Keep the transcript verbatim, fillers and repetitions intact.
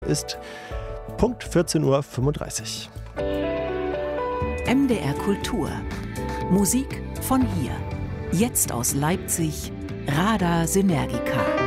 ist Punkt vierzehn Uhr fünfunddreißig. M D R Kultur. Musik von hier. Jetzt aus Leipzig. Radar Synergica.